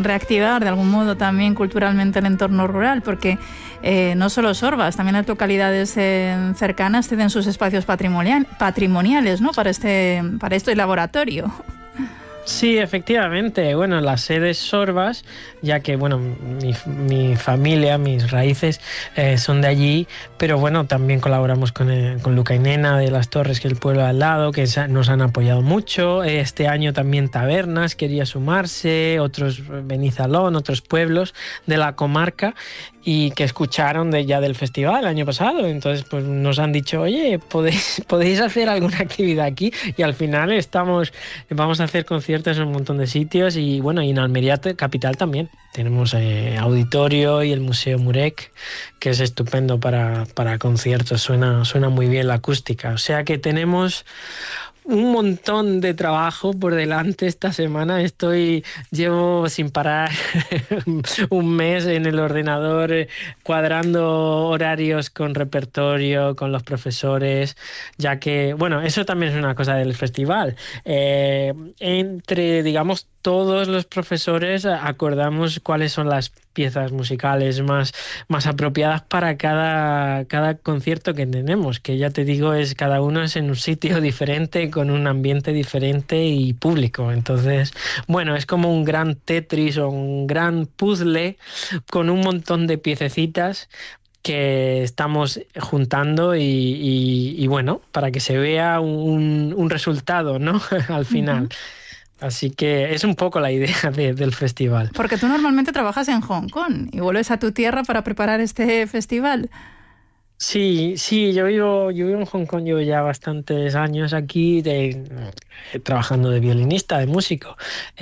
reactivar de algún modo también culturalmente el entorno rural, porque no solo Sorbas, también las localidades cercanas tienen sus espacios patrimoniales, ¿no? Para este laboratorio. Sí, efectivamente. Bueno, la sede es Sorbas, ya que bueno, mi familia, mis raíces son de allí, pero bueno, también colaboramos con Luca y Nena de Las Torres, que es el pueblo al lado, que nos han apoyado mucho. Este año también Tabernas quería sumarse, otros Benizalón, otros pueblos de la comarca, y que escucharon ya del festival el año pasado. Entonces pues nos han dicho, oye, podéis hacer alguna actividad aquí, y al final vamos a hacer conciertos en un montón de sitios. Y bueno, y en Almería capital también tenemos auditorio y el Museo Murek, que es estupendo para conciertos, suena muy bien la acústica, o sea que tenemos un montón de trabajo por delante esta semana. Llevo sin parar un mes en el ordenador cuadrando horarios con repertorio, con los profesores, ya que, bueno, eso también es una cosa del festival. Entre, digamos, todos los profesores acordamos cuáles son las piezas musicales más apropiadas para cada concierto que tenemos, que ya te digo, cada uno es en un sitio diferente, con un ambiente diferente y público. Entonces, bueno, es como un gran Tetris o un gran puzzle con un montón de piececitas que estamos juntando y bueno, para que se vea un resultado, ¿no? Al final. Así que es un poco la idea del festival. Porque tú normalmente trabajas en Hong Kong y vuelves a tu tierra para preparar este festival. Sí, yo vivo en Hong Kong, llevo ya bastantes años aquí trabajando de violinista, de músico.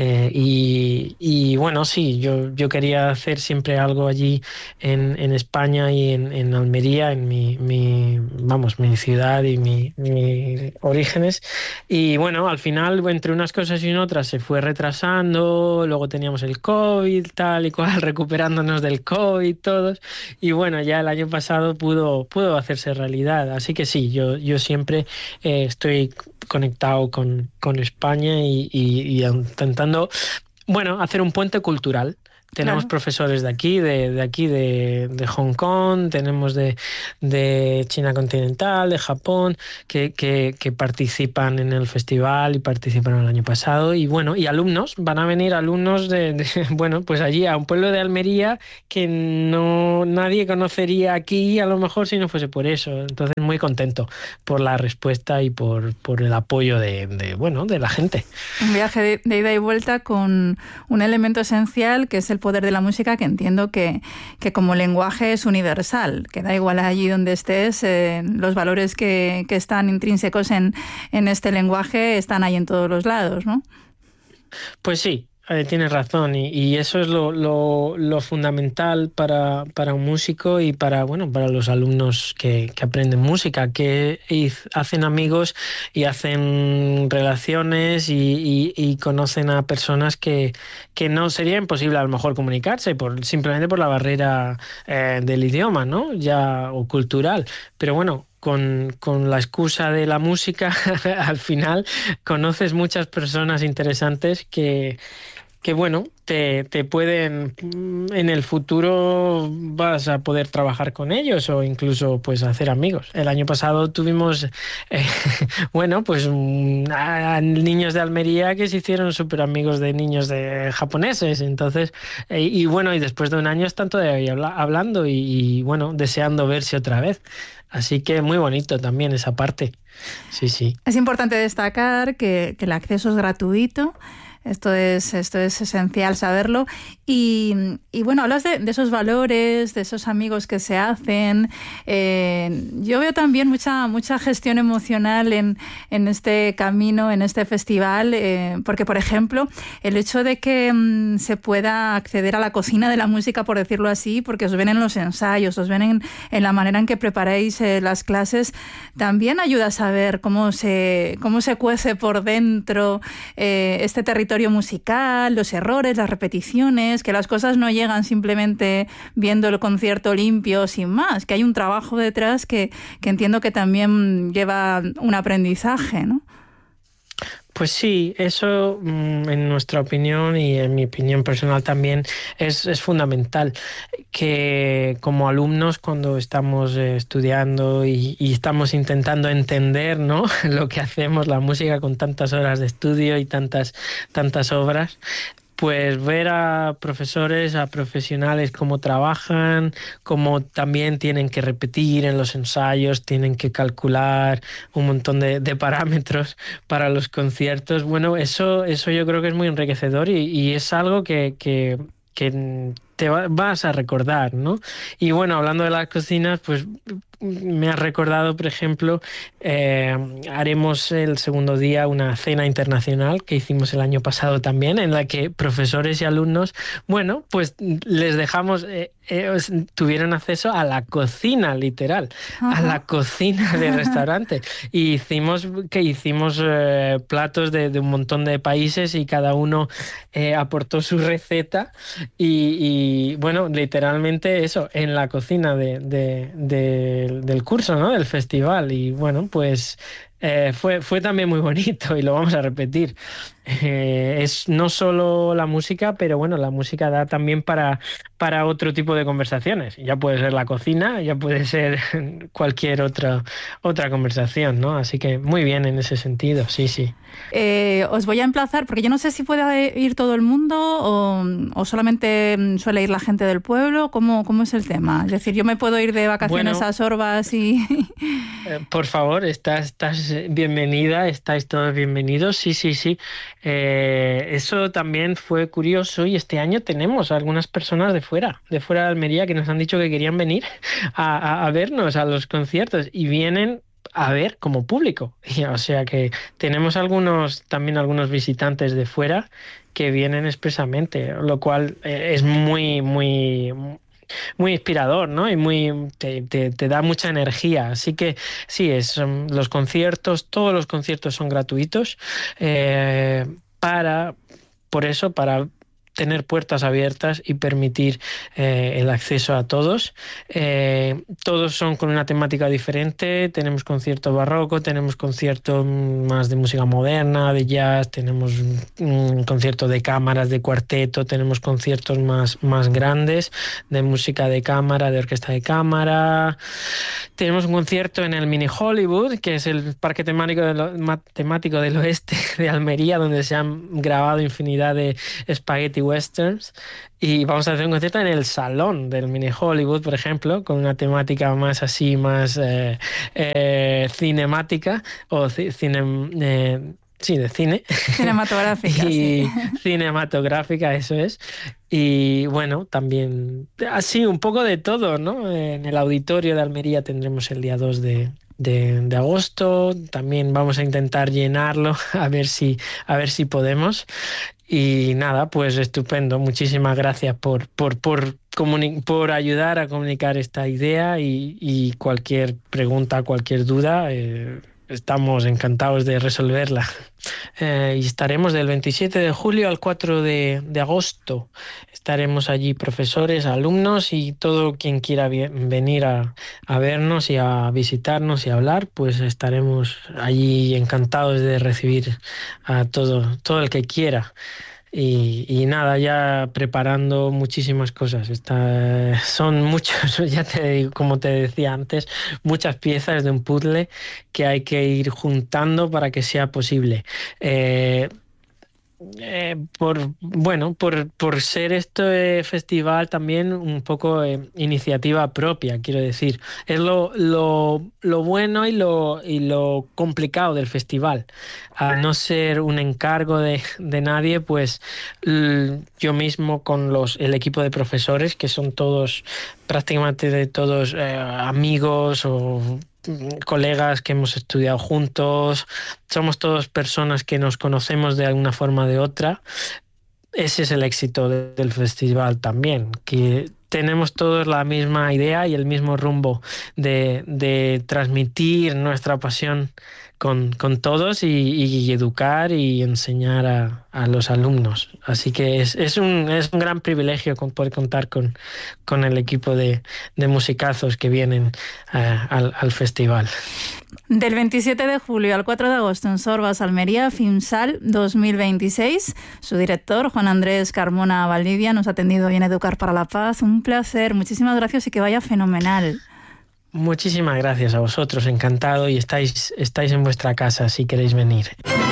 Y bueno, sí, yo quería hacer siempre algo allí en España y en Almería, en mi ciudad y mis orígenes. Y bueno, al final, entre unas cosas y otras, se fue retrasando. Luego teníamos el COVID, tal y cual, recuperándonos del COVID todos. Y bueno, ya el año pasado pudo hacerse realidad. Así que sí, yo siempre estoy conectado con España y intentando, bueno, hacer un puente cultural. Tenemos profesores de aquí, de Hong Kong, tenemos de China continental, de Japón, que participan en el festival y participaron el año pasado. Y bueno, y van a venir alumnos bueno, pues allí a un pueblo de Almería que nadie conocería aquí, a lo mejor, si no fuese por eso. Entonces, muy contento por la respuesta y por el apoyo de la gente. Un viaje de ida y vuelta con un elemento esencial que es el poder de la música, que entiendo que como lenguaje es universal, que da igual allí donde estés, los valores que están intrínsecos en este lenguaje están ahí en todos los lados, ¿no? Pues sí. Tienes razón, y eso es lo fundamental para un músico y para los alumnos que aprenden música, que hacen amigos y hacen relaciones y conocen a personas que no sería imposible a lo mejor comunicarse simplemente por la barrera del idioma, ¿no? O cultural. Pero bueno, con la excusa de la música, al final conoces muchas personas interesantes que bueno, te pueden, en el futuro vas a poder trabajar con ellos o incluso pues hacer amigos. El año pasado tuvimos niños de Almería que se hicieron súper amigos de niños de japoneses. Entonces, y después de un año están todavía hablando y bueno, deseando verse otra vez. Así que muy bonito también esa parte. Sí. Es importante destacar que el acceso es gratuito. Esto es esencial saberlo. Y bueno, hablas de esos valores, de esos amigos que se hacen. Yo veo también mucha gestión emocional en este camino, en este festival, porque, por ejemplo, el hecho de que se pueda acceder a la cocina de la música, por decirlo así, porque os ven en los ensayos, os ven en la manera en que preparáis las clases, también ayuda a saber cómo se cuece por dentro este territorio musical, los errores, las repeticiones, que las cosas no llegan simplemente viendo el concierto limpio sin más, que hay un trabajo detrás que entiendo que también lleva un aprendizaje, ¿no? Pues sí, eso en nuestra opinión y en mi opinión personal también es fundamental que como alumnos cuando estamos estudiando y estamos intentando entender, ¿no? lo que hacemos, la música con tantas horas de estudio y tantas obras, pues ver a profesores, a profesionales cómo trabajan, cómo también tienen que repetir en los ensayos, tienen que calcular un montón de parámetros para los conciertos. Bueno, eso yo creo que es muy enriquecedor y es algo que te vas a recordar, ¿no? Y bueno, hablando de las cocinas, pues me has recordado, por ejemplo, haremos el segundo día una cena internacional que hicimos el año pasado también, en la que profesores y alumnos, bueno, pues les dejamos, tuvieron acceso a la cocina, literal, a la cocina del restaurante. Y hicimos platos de un montón de países y cada uno aportó su receta y bueno, literalmente eso, en la cocina del curso, ¿no? Del festival. Y bueno, pues fue también muy bonito y lo vamos a repetir. Es no solo la música, pero bueno, la música da también para otro tipo de conversaciones. Ya puede ser la cocina, ya puede ser cualquier otra conversación, ¿no? Así que muy bien en ese sentido, sí, sí. Os voy a emplazar, porque yo no sé si puede ir todo el mundo o solamente suele ir la gente del pueblo. ¿Cómo es el tema? Es decir, yo me puedo ir de vacaciones a Sorbas y... Por favor, estás bienvenida, estáis todos bienvenidos. Sí, sí, sí. Eso también fue curioso y este año tenemos algunas personas de fuera de Almería que nos han dicho que querían venir a vernos a los conciertos y vienen a ver como público. O sea que tenemos también algunos visitantes de fuera que vienen expresamente, lo cual es muy, muy, muy inspirador, ¿no? Y te da mucha energía. Así que sí, todos los conciertos son gratuitos para tener puertas abiertas y permitir el acceso a todos. Todos son con una temática diferente. Tenemos concierto barroco, tenemos concierto más de música moderna, de jazz, tenemos un concierto de cámaras, de cuarteto, tenemos conciertos más grandes de música de cámara, de orquesta de cámara. Tenemos un concierto en el Mini Hollywood, que es el parque temático del oeste de Almería, donde se han grabado infinidad de spaghetti westerns, y vamos a hacer un concierto en el salón del Mini Hollywood, por ejemplo, con una temática más así, más cinemática sí, de cine. Cinematográfica, y sí. cinematográfica, eso es. Y bueno, también así un poco de todo, ¿no? En el auditorio de Almería tendremos el día 2 de agosto. También vamos a intentar llenarlo a ver si podemos. Y nada, pues estupendo. Muchísimas gracias por ayudar a comunicar esta idea y cualquier pregunta, cualquier duda, estamos encantados de resolverla. Y estaremos del 27 de julio al 4 de agosto. Estaremos allí profesores, alumnos y todo quien quiera venir a vernos y a visitarnos y a hablar, pues estaremos allí encantados de recibir a todo el que quiera. Y nada, ya preparando muchísimas cosas. Son muchos, ya te digo, como te decía antes, muchas piezas de un puzzle que hay que ir juntando para que sea posible. Por ser este festival también un poco iniciativa propia, quiero decir. Es lo bueno y lo complicado del festival. Al no ser un encargo de nadie, pues yo mismo con el equipo de profesores, que son prácticamente de todos amigos o colegas que hemos estudiado juntos, somos todos personas que nos conocemos de alguna forma o de otra. Ese es el éxito del festival también, que tenemos todos la misma idea y el mismo rumbo de transmitir nuestra pasión con todos y educar y enseñar a los alumnos. Así que es un gran privilegio poder contar con el equipo de musicazos que vienen al festival. Del 27 de julio al 4 de agosto en Sorbas, Almería, FIMSAL 2026. Su director, Juan Andrés Carmona Valdivia, nos ha atendido hoy en Educar para la Paz. Un placer, muchísimas gracias y que vaya fenomenal. Muchísimas gracias a vosotros, encantado, y estáis en vuestra casa si queréis venir.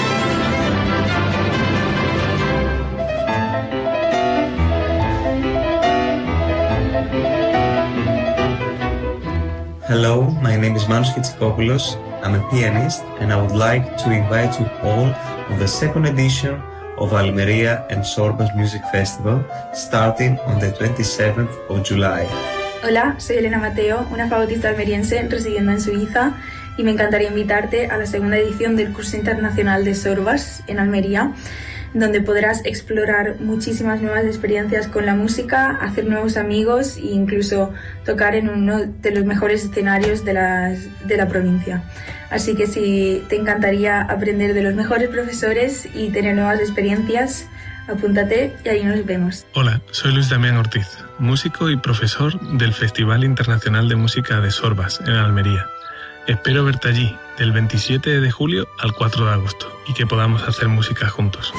Hello, my name is Manos Kitsikopoulos. I'm a pianist and I would like to invite you all on the second edition of Almeria and Sorbas Music Festival starting on the 27th of July. Hola, soy Elena Mateo, una fagotista almeriense residiendo en Suiza, y me encantaría invitarte a la segunda edición del curso internacional de Sorbas en Almería, donde podrás explorar muchísimas nuevas experiencias con la música, hacer nuevos amigos e incluso tocar en uno de los mejores escenarios de la provincia. Así que si te encantaría aprender de los mejores profesores y tener nuevas experiencias, apúntate y ahí nos vemos. Hola, soy Luis Damián Ortiz, músico y profesor del Festival Internacional de Música de Sorbas en Almería. Espero verte allí, del 27 de julio al 4 de agosto, y que podamos hacer música juntos.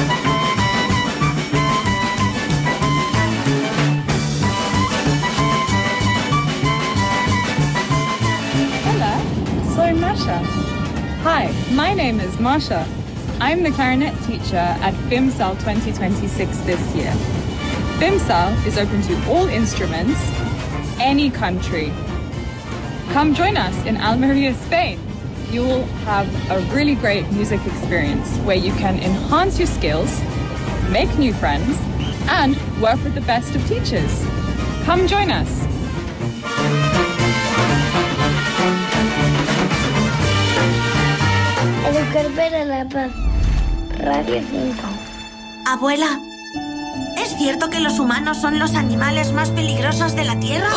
Hola, soy Masha. Hi, my name is Masha. I'm the clarinet teacher at FIMSAL 2026 this year. FIMSAL is open to all instruments, any country. Come join us in Almeria, Spain. You will have a really great music experience where you can enhance your skills, make new friends, and work with the best of teachers. Come join us. Educar para la Paz, Radio 5. Abuela, ¿es cierto que los humanos son los animales más peligrosos de la Tierra?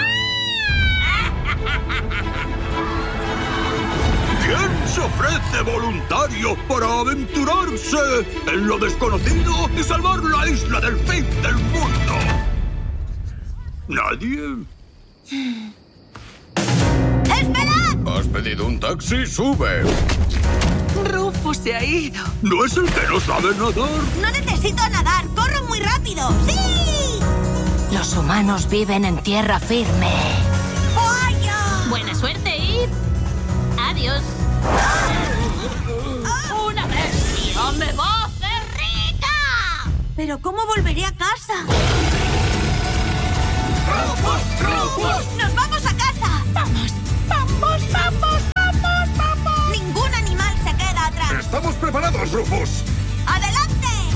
¿Quién se ofrece voluntario para aventurarse en lo desconocido y salvar la isla del fin del mundo? ¿Nadie? ¡Esperad! ¿Has pedido un taxi? ¡Sube! Rufus se ha ido. ¿No es el que no sabe nadar? No necesito nadar, corro muy rápido. ¡Sí! Los humanos viven en tierra firme. ¡Vaya! Buena suerte y... adiós. ¡Una versión de voz de Rita! ¿Pero cómo volveré a casa? ¡Rufus! ¡Rufus! ¡Nos vamos a casa! ¡Vamos! ¡Vamos! ¡Vamos! ¡Vamos! ¡Vamos! Ningún animal se queda atrás. ¡Estamos preparados, Rufus! ¡Adelante!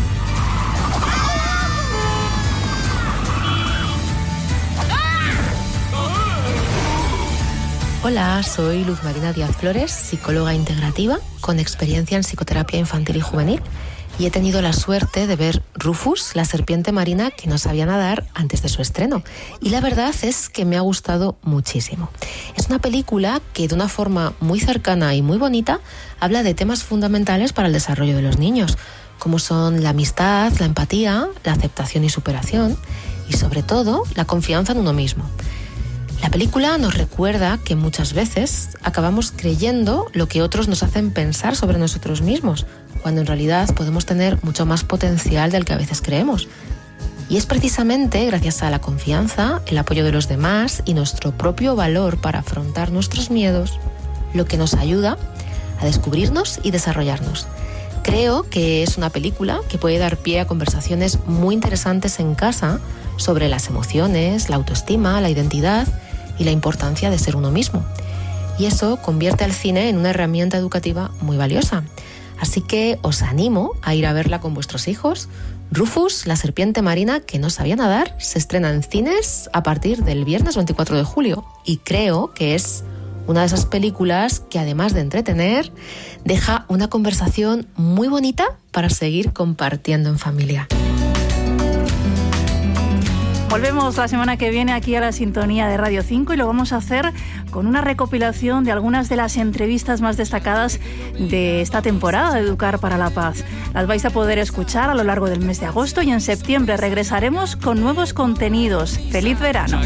Hola, soy Luz Marina Díaz Flores, psicóloga integrativa con experiencia en psicoterapia infantil y juvenil, y he tenido la suerte de ver Rufus, la serpiente marina que no sabía nadar, antes de su estreno. Y la verdad es que me ha gustado muchísimo. Es una película que de una forma muy cercana y muy bonita habla de temas fundamentales para el desarrollo de los niños, como son la amistad, la empatía, la aceptación y superación, y sobre todo la confianza en uno mismo. La película nos recuerda que muchas veces acabamos creyendo lo que otros nos hacen pensar sobre nosotros mismos, cuando en realidad podemos tener mucho más potencial del que a veces creemos. Y es precisamente gracias a la confianza, el apoyo de los demás y nuestro propio valor para afrontar nuestros miedos lo que nos ayuda a descubrirnos y desarrollarnos. Creo que es una película que puede dar pie a conversaciones muy interesantes en casa sobre las emociones, la autoestima, la identidad y la importancia de ser uno mismo. Y eso convierte al cine en una herramienta educativa muy valiosa. Así que os animo a ir a verla con vuestros hijos. Rufus, la serpiente marina que no sabía nadar, se estrena en cines a partir del viernes 24 de julio. Y creo que es una de esas películas que, además de entretener, deja una conversación muy bonita para seguir compartiendo en familia. Volvemos la semana que viene aquí a la sintonía de Radio 5 y lo vamos a hacer con una recopilación de algunas de las entrevistas más destacadas de esta temporada de Educar para la Paz. Las vais a poder escuchar a lo largo del mes de agosto y en septiembre regresaremos con nuevos contenidos. ¡Feliz verano!